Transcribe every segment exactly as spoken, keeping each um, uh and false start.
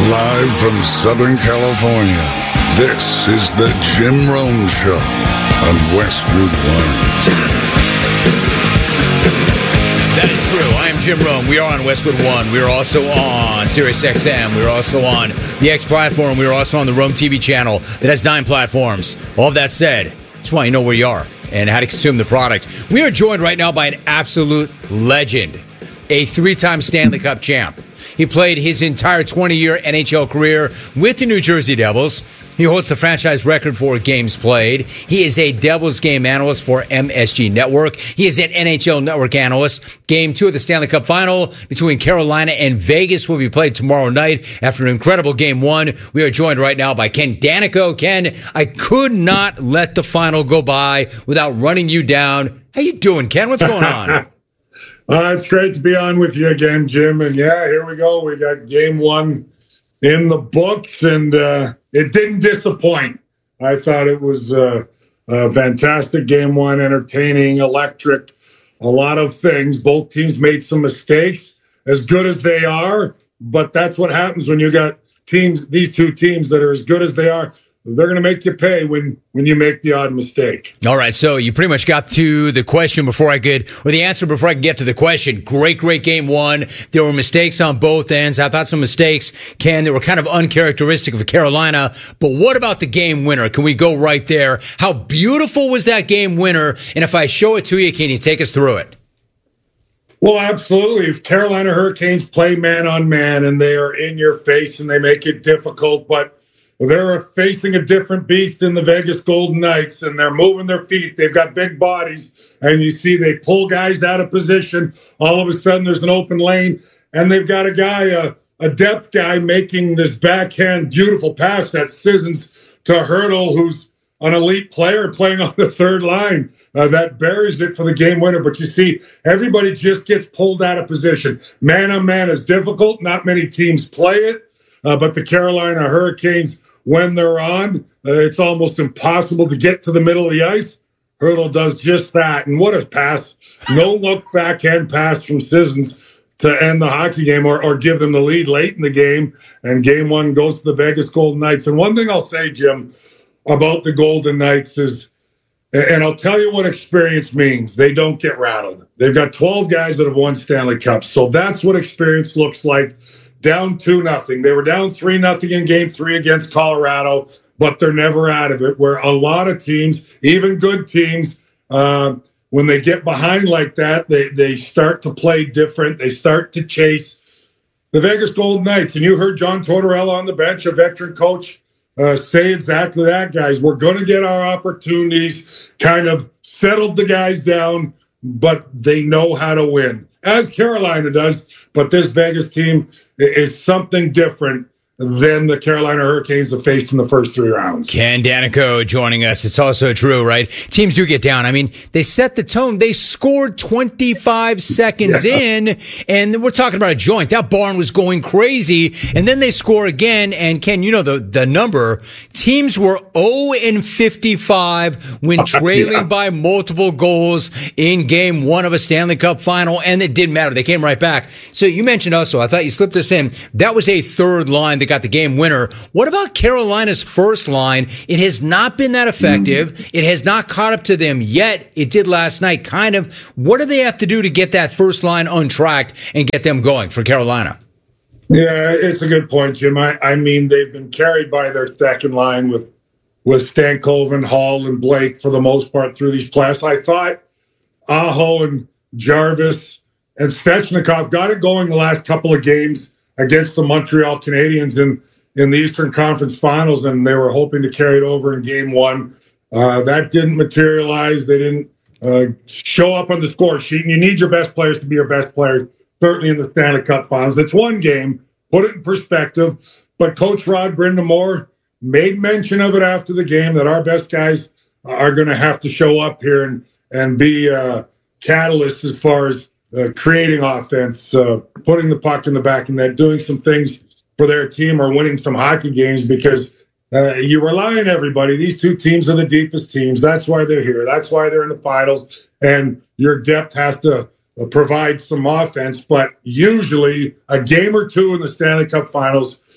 Live from Southern California, this is the Jim Rome Show on Westwood One. That is true. I am Jim Rome. We are on Westwood One. We are also on Sirius X M. We are also on the X platform. We are also on the Rome T V channel that has nine platforms. All of that said, just want you to know where you are and how to consume the product. We are joined right now by an absolute legend, a three-time Stanley Cup champ. He played his entire twenty-year N H L career with the New Jersey Devils. He holds the franchise record for games played. He is a Devils game analyst for M S G Network. He is an N H L Network analyst. Game two of the Stanley Cup Final between Carolina and Vegas will be played tomorrow night after an incredible game one. We are joined right now by Ken Daneyko. Ken, I could not let the final go by without running you down. How you doing, Ken? What's going on? Uh, it's great to be on with you again, Jim. And yeah, here we go. We got game one in the books, and uh, it didn't disappoint. I thought it was uh, a fantastic game one, entertaining, electric, a lot of things. Both teams made some mistakes, as good as they are, but that's what happens when you got teams, these two teams that are as good as they are. They're going to make you pay when, when you make the odd mistake. All right, so you pretty much got to the question before I could, or the answer before I could get to the question. Great, great game one. There were mistakes on both ends. I thought some mistakes, Ken, that were kind of uncharacteristic of Carolina. But what about the game winner? Can we go right there? How beautiful was that game winner? And if I show it to you, can you take us through it? Well, absolutely. If Carolina Hurricanes play man on man and they are in your face and they make it difficult, but they're facing a different beast in the Vegas Golden Knights, and they're moving their feet. They've got big bodies, and you see they pull guys out of position. All of a sudden, there's an open lane, and they've got a guy, a, a depth guy, making this backhand beautiful pass that Sissons to Hertl, who's an elite player playing on the third line. Uh, that buries it for the game winner. But you see, everybody just gets pulled out of position. Man on man is difficult. Not many teams play it, uh, but the Carolina Hurricanes, when they're on, uh, it's almost impossible to get to the middle of the ice. Hertl does just that. And what a pass. No look backhand pass from Sissons to end the hockey game or, or give them the lead late in the game. And game one goes to the Vegas Golden Knights. And one thing I'll say, Jim, about the Golden Knights is, and I'll tell you what experience means. They don't get rattled. They've got twelve guys that have won Stanley Cups. So that's what experience looks like. Down two nothing. They were down three nothing in game three against Colorado, but they're never out of it. Where a lot of teams, even good teams, uh, when they get behind like that, they, they start to play different. They start to chase. The Vegas Golden Knights, and you heard John Tortorella on the bench, a veteran coach, uh, say exactly that, guys. We're going to get our opportunities, kind of settled the guys down, but they know how to win, as Carolina does. But this Vegas team is something different than the Carolina Hurricanes have faced in the first three rounds. Ken Daneyko joining us. It's also true, right? Teams do get down. I mean, they set the tone. They scored twenty-five seconds yeah. in, and we're talking about a joint. That barn was going crazy, and then they score again. And Ken, you know the, the number. Teams were oh and fifty-five when trailing yeah. by multiple goals in game one of a Stanley Cup final, and it didn't matter. They came right back. So you mentioned also, I thought you slipped this in, that was a third line that got the game winner. What about Carolina's first line? It has not been that effective. Mm. It has not caught up to them yet. It did last night, kind of. What do they have to do to get that first line untracked and get them going for Carolina? Yeah, it's a good point, Jim. I, I mean, they've been carried by their second line with, with Stankoven, Hall, and Blake for the most part through these playoffs. I thought Aho and Jarvis and Svechnikov got it going the last couple of games against the Montreal Canadiens in, in the Eastern Conference Finals, and they were hoping to carry it over in game one. Uh, that didn't materialize. They didn't uh, show up on the score sheet, and you need your best players to be your best players, certainly in the Stanley Cup Finals. It's one game. Put it in perspective. But Coach Rod Brind'Amour made mention of it after the game that our best guys are going to have to show up here and, and be uh, catalysts as far as Uh, creating offense, uh, putting the puck in the back of the net, doing some things for their team or winning some hockey games because uh, you rely on everybody. These two teams are the deepest teams. That's why they're here. That's why they're in the finals. And your depth has to uh, provide some offense. But usually a game or two in the Stanley Cup Finals,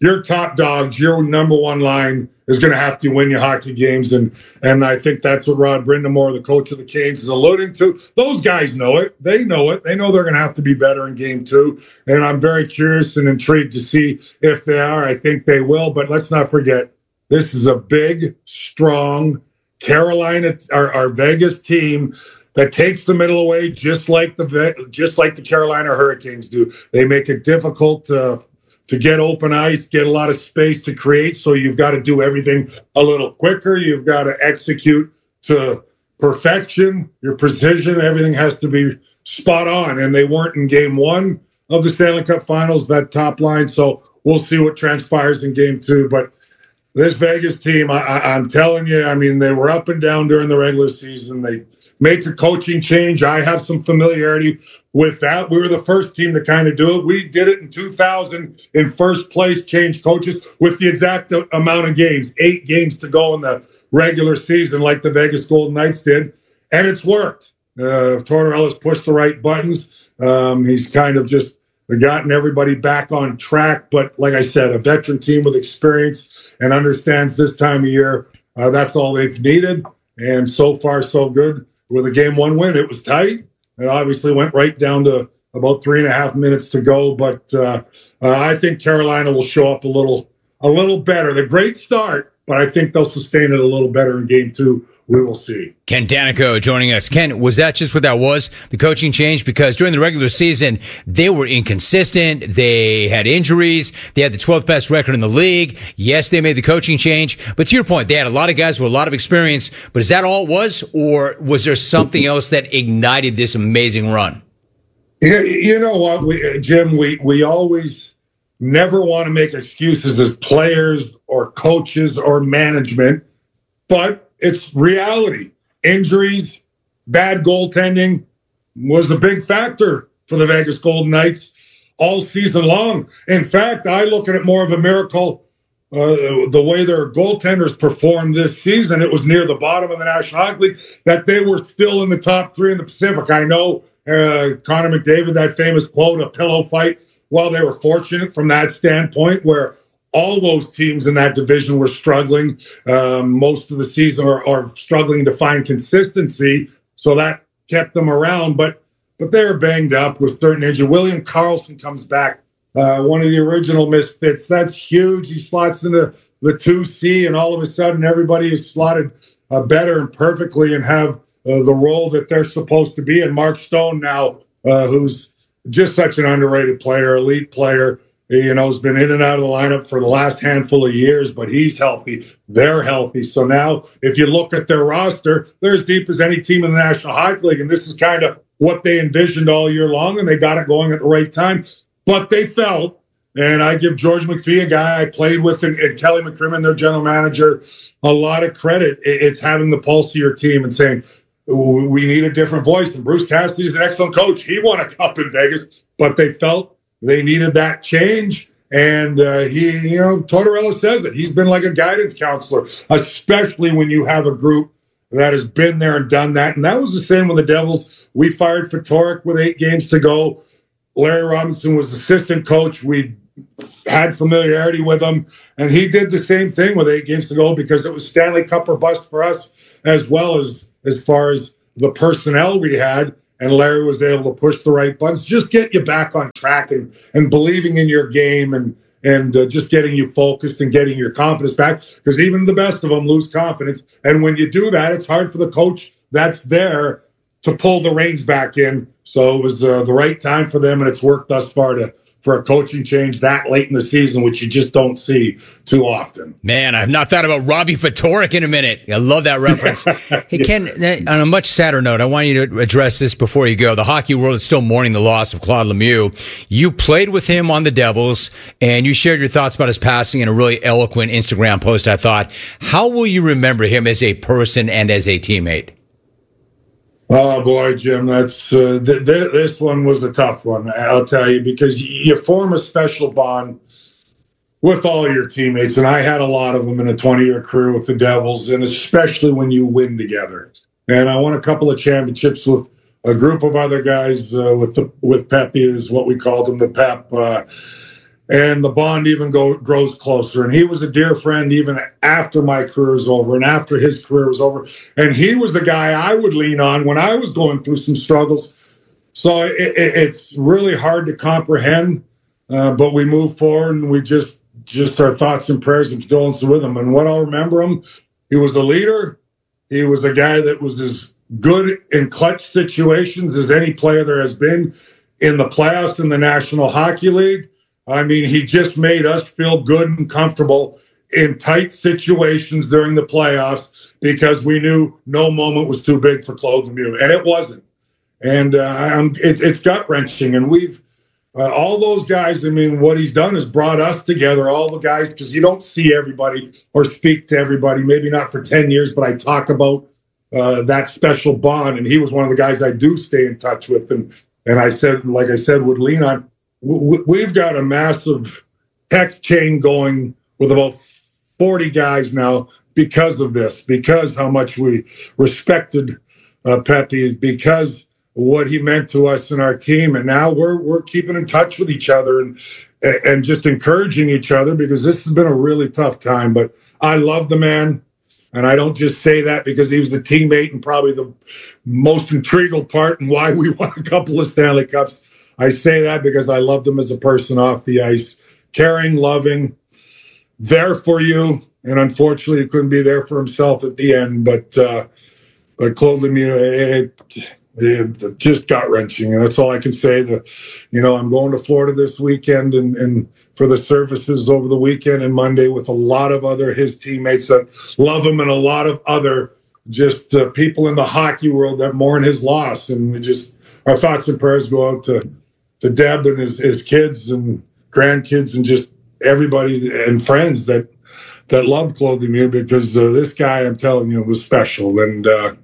your top dogs, your number one line is going to have to win your hockey games. And and I think that's what Rod Brindamore, the coach of the Canes, is alluding to. Those guys know it. They know it. They know they're going to have to be better in game two. And I'm very curious and intrigued to see if they are. I think they will. But let's not forget, this is a big, strong Carolina, our, our Vegas team that takes the middle away, just like the just like the Carolina Hurricanes do. They make it difficult to, to get open ice, get a lot of space to create. So you've got to do everything a little quicker. You've got to execute to perfection. Your precision, everything has to be spot on. And they weren't in game one of the Stanley Cup Finals, that top line. So we'll see what transpires in game two. But this Vegas team, I, I, I'm telling you, I mean, they were up and down during the regular season. They make a coaching change. I have some familiarity with that. We were the first team to kind of do it. We did it in two thousand in first place, changed coaches with the exact amount of games, eight games to go in the regular season like the Vegas Golden Knights did. And it's worked. Uh, Tortorella's pushed the right buttons. Um, he's kind of just gotten everybody back on track. But like I said, a veteran team with experience and understands this time of year, uh, that's all they've needed. And so far, so good. With a game one win, it was tight. It obviously went right down to about three and a half minutes to go. But uh, uh, I think Carolina will show up a little, a little better. The great start, but I think they'll sustain it a little better in game two. We will see. Ken Daneyko joining us. Ken, was that just what that was, the coaching change? Because during the regular season, they were inconsistent. They had injuries. They had the twelfth best record in the league. Yes, they made the coaching change. But to your point, they had a lot of guys with a lot of experience. But is that all it was? Or was there something else that ignited this amazing run? Yeah, you know what, we, Jim, we, we always never want to make excuses as players or coaches or management. But it's reality. Injuries, bad goaltending was a big factor for the Vegas Golden Knights all season long. In fact, I look at it more of a miracle, uh, the way their goaltenders performed this season. It was near the bottom of the National Hockey League that they were still in the top three in the Pacific. I know uh, Connor McDavid, that famous quote, a pillow fight. Well, they were fortunate from that standpoint where all those teams in that division were struggling um, most of the season or, or struggling to find consistency. So that kept them around. But but they were banged up with certain injury. William Karlsson comes back, uh, one of the original misfits. That's huge. He slots into the two C, and all of a sudden everybody is slotted uh, better and perfectly and have uh, the role that they're supposed to be. And Mark Stone now, uh, who's just such an underrated player, elite player, you know, has been in and out of the lineup for the last handful of years, but he's healthy. They're healthy. So now, if you look at their roster, they're as deep as any team in the National Hockey League, and this is kind of what they envisioned all year long, and they got it going at the right time. But they felt, and I give George McPhee, a guy I played with, and, and Kelly McCrimmon, their general manager, a lot of credit. It's having the pulse of your team and saying, we need a different voice. And Bruce Cassidy is an excellent coach. He won a cup in Vegas, but they felt they needed that change, and uh, he, you know, Tortorella says it. He's been like a guidance counselor, especially when you have a group that has been there and done that. And that was the same with the Devils. We fired Fedoruk with eight games to go. Larry Robinson was assistant coach. We had familiarity with him, and he did the same thing with eight games to go because it was Stanley Cup or bust for us, as well as as far as the personnel we had. And Larry was able to push the right buttons, just get you back on track and, and believing in your game and and uh, just getting you focused and getting your confidence back. Because even the best of them lose confidence. And when you do that, it's hard for the coach that's there to pull the reins back in. So it was uh, the right time for them, and it's worked thus far to for a coaching change that late in the season, which you just don't see too often. Man, I've not thought about Robbie Fedoruk in a minute. I love that reference. Hey, Ken, on a much sadder note, I want you to address this before you go. The hockey world is still mourning the loss of Claude Lemieux. You played with him on the Devils, and you shared your thoughts about his passing in a really eloquent Instagram post, I thought. How will you remember him as a person and as a teammate? Oh, boy, Jim, that's uh, th- th- this one was a tough one, I'll tell you, because you form a special bond with all your teammates, and I had a lot of them in a twenty-year career with the Devils, and especially when you win together. And I won a couple of championships with a group of other guys, uh, with the, with Pepe is what we called him, the Pep. Uh, and the bond even go, grows closer. And he was a dear friend even after my career was over and after his career was over. And he was the guy I would lean on when I was going through some struggles. So it, it, it's really hard to comprehend, uh, but we move forward and we just, just our thoughts and prayers and condolences with him. And what I'll remember him, he was a leader. He was a guy that was as good in clutch situations as any player there has been in the playoffs in the National Hockey League. I mean, he just made us feel good and comfortable in tight situations during the playoffs because we knew no moment was too big for Claude Lemieux, and it wasn't. And uh, I'm, it, it's gut-wrenching, and we've uh, all those guys, I mean, what he's done is brought us together, all the guys, because you don't see everybody or speak to everybody, maybe not for ten years, but I talk about uh, that special bond, and he was one of the guys I do stay in touch with. And, and I said, like I said, would lean on, we've got a massive text chain going with about forty guys now because of this, because how much we respected uh, Pepe, because what he meant to us and our team. And now we're we're keeping in touch with each other and and just encouraging each other because this has been a really tough time. But I love the man. And I don't just say that because he was the teammate and probably the most integral part in why we won a couple of Stanley Cups. I say that because I loved him as a person off the ice, caring, loving, there for you. And unfortunately, he couldn't be there for himself at the end. But uh, but Claude Lemieux, it, it, it just got wrenching, and that's all I can say. The, you know, I'm going to Florida this weekend and, and for the services over the weekend and Monday with a lot of other his teammates that love him and a lot of other just uh, people in the hockey world that mourn his loss. And we just our thoughts and prayers go out to. to Deb and his, his kids and grandkids and just everybody and friends that that loved Claude Lemieux because uh, this guy, I'm telling you, was special. And uh,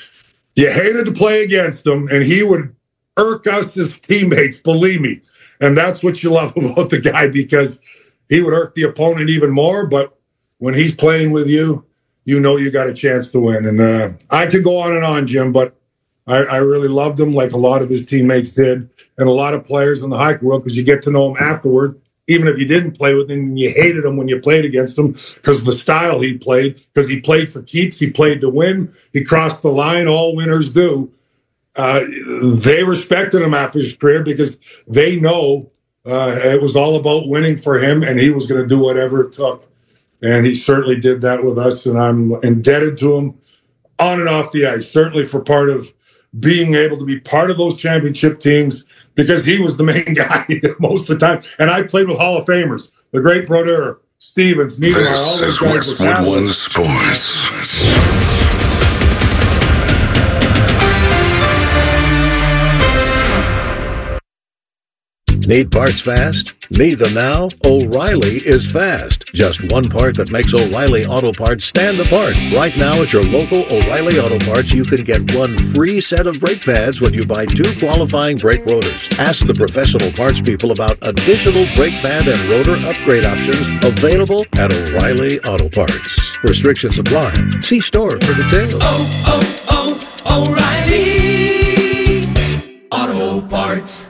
you hated to play against him, and he would irk us as teammates, believe me. And that's what you love about the guy because he would irk the opponent even more. But when he's playing with you, you know you got a chance to win. And uh, I could go on and on, Jim, but I, I really loved him like a lot of his teammates did and a lot of players in the hockey world because you get to know him afterward, even if you didn't play with him and you hated him when you played against him because of the style he played, because he played for keeps, he played to win, he crossed the line, all winners do. Uh, they respected him after his career because they know uh, it was all about winning for him and he was going to do whatever it took. And he certainly did that with us, and I'm indebted to him on and off the ice, certainly for part of being able to be part of those championship teams because he was the main guy most of the time. And I played with Hall of Famers, the great Brodeur, Stevens, Niedermeyer, all those guys. This is Westwood One Sports. Need parts fast? Need them now? O'Reilly is fast. Just one part that makes O'Reilly Auto Parts stand apart. Right now at your local O'Reilly Auto Parts, you can get one free set of brake pads when you buy two qualifying brake rotors. Ask the professional parts people about additional brake pad and rotor upgrade options available at O'Reilly Auto Parts. Restrictions apply. See store for details. Oh, oh, oh, O'Reilly Auto Parts.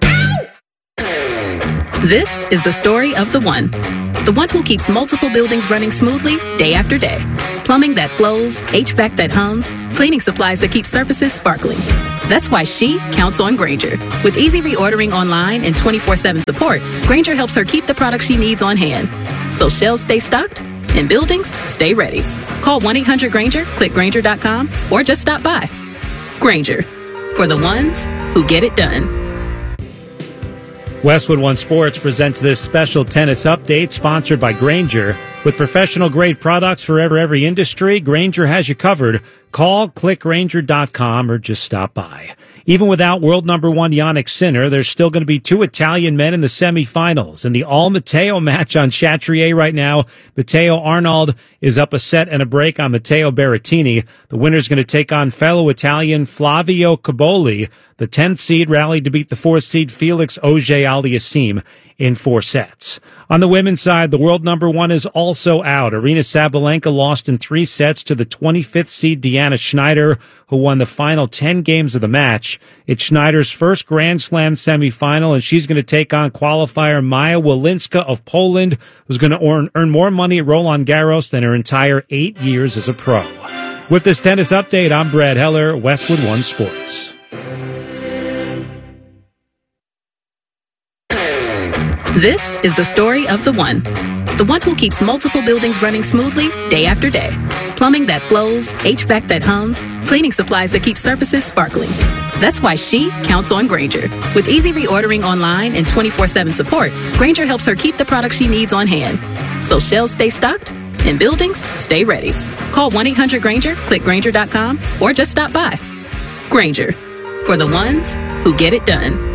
This is the story of the one. The one who keeps multiple buildings running smoothly day after day. Plumbing that flows, H V A C that hums, cleaning supplies that keep surfaces sparkling. That's why she counts on Grainger. With easy reordering online and twenty-four seven support, Grainger helps her keep the products she needs on hand. So shelves stay stocked and buildings stay ready. Call one eight hundred Grainger, click Grainger dot com, or just stop by. Grainger, for the ones who get it done. Westwood One Sports presents this special tennis update sponsored by Grainger. With professional-grade products for every, every industry, Grainger has you covered. Call, click Grainger dot com, or just stop by. Even without world number one Jannik Sinner, there's still going to be two Italian men in the semifinals. In the all-Matteo match on Chatrier right now, Matteo Arnold is up a set and a break on Matteo Berrettini. The winner's going to take on fellow Italian Flavio Caboli. The tenth seed rallied to beat the fourth seed Felix Auger-Aliassime in four sets. On the women's side, the world number one is also out. Aryna Sabalenka lost in three sets to the twenty-fifth seed Deanna Schneider, who won the final ten games of the match. It's Schneider's first Grand Slam semifinal, and she's going to take on qualifier Maja Walinska of Poland, who's going to earn, earn more money at Roland Garros than her entire eight years as a pro. With this tennis update, I'm Brad Heller, Westwood One Sports. This is the story of the one. The one who keeps multiple buildings running smoothly day after day. Plumbing that flows, H V A C that hums, cleaning supplies that keep surfaces sparkling. That's why she counts on Grainger. With easy reordering online and twenty-four seven support, Grainger helps her keep the products she needs on hand. So shelves stay stocked and buildings stay ready. Call one eight hundred Grainger, click Grainger dot com, or just stop by. Grainger, for the ones who get it done.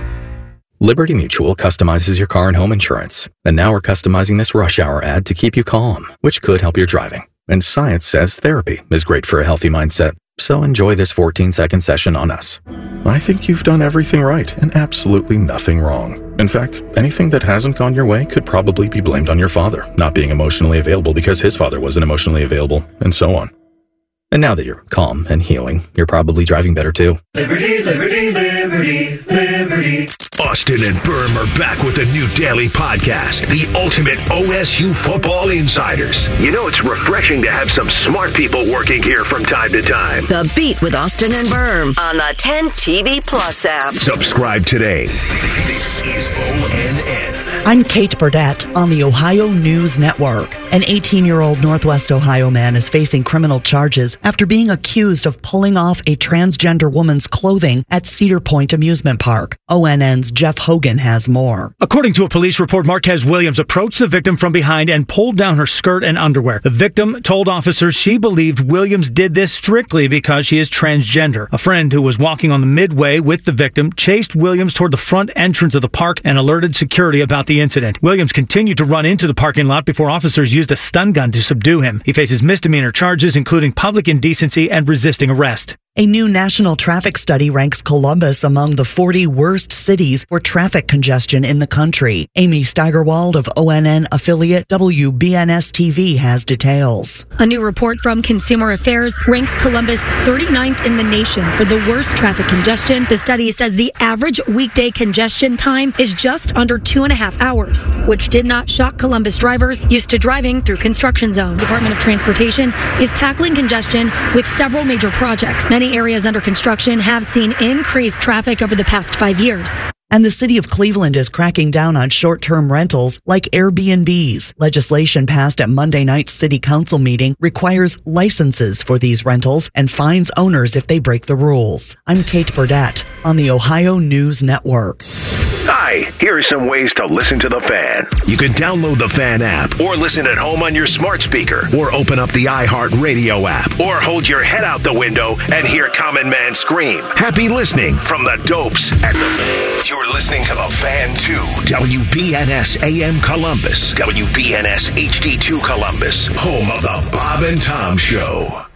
Liberty Mutual customizes your car and home insurance. And now we're customizing this rush hour ad to keep you calm, which could help your driving. And science says therapy is great for a healthy mindset. So enjoy this fourteen second session on us. I think you've done everything right and absolutely nothing wrong. In fact, anything that hasn't gone your way could probably be blamed on your father, not being emotionally available because his father wasn't emotionally available, and so on. And now that you're calm and healing, you're probably driving better too. Liberty, liberty, liberty, liberty. Austin and Berm are back with a new daily podcast, the ultimate O S U Football Insiders. You know, it's refreshing to have some smart people working here from time to time. The Beat with Austin and Berm on the ten T V Plus app. Subscribe today. This is O N N. I'm Kate Burdett on the Ohio News Network. An eighteen-year-old Northwest Ohio man is facing criminal charges after being accused of pulling off a transgender woman's clothing at Cedar Point Amusement Park. O N N's Jeff Hogan has more. According to a police report, Marquez Williams approached the victim from behind and pulled down her skirt and underwear. The victim told officers she believed Williams did this strictly because she is transgender. A friend who was walking on the midway with the victim chased Williams toward the front entrance of the park and alerted security about the incident. Williams continued to run into the parking lot before officers used a stun gun to subdue him. He faces misdemeanor charges, including public indecency and resisting arrest. A new national traffic study ranks Columbus among the forty worst cities for traffic congestion in the country. Amy Steigerwald of O N N affiliate W B N S T V has details. A new report from Consumer Affairs ranks Columbus thirty-ninth in the nation for the worst traffic congestion. The study says the average weekday congestion time is just under two and a half hours, which did not shock Columbus drivers used to driving through construction zones. Department of Transportation is tackling congestion with several major projects. Many areas under construction have seen increased traffic over the past five years. And the city of Cleveland is cracking down on short-term rentals like Airbnbs. Legislation passed at Monday night's city council meeting requires licenses for these rentals and fines owners if they break the rules. I'm Kate Burdett on the Ohio News Network. Hi, here are some ways to listen to The Fan. You can download the Fan app or listen at home on your smart speaker or open up the iHeartRadio app or hold your head out the window and hear Common Man scream. Happy listening from the dopes at The Fan. You're listening to The Fan two, W B N S A M Columbus, W B N S H D two Columbus, home of the Bob and Tom Show.